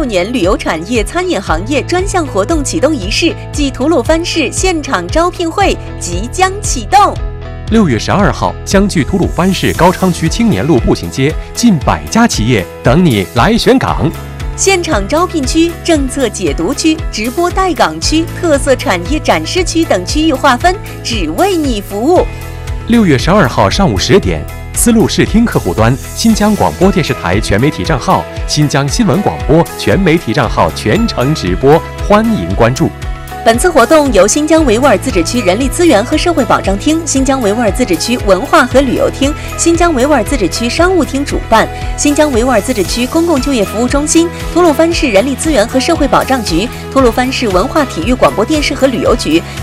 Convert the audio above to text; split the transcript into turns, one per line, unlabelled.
2016年旅游产业餐饮行业专项活动启动仪式暨吐鲁番市现场招聘会即将启动。
6月12号将距吐鲁番市高昌区青年路步行街近100家企业等你来选岗。
现场招聘区、政策解读区、直播带岗区、特色产业展示区等区域划分，只为你服务。
6月12号上午10点，丝路视听客户端新疆广播电视台全媒体账号、新疆新闻广播全媒体账号全程直播，欢迎关注。
本次活动由新疆维吾尔自治区人力资源和社会保障厅、新疆维吾尔自治区文化和旅游厅、新疆维吾尔自治区商务厅主办，新疆维吾尔自治区公共就业服务中心、吐鲁番市人力资源和社会保障局、吐鲁番市文化体育广播电视和旅游局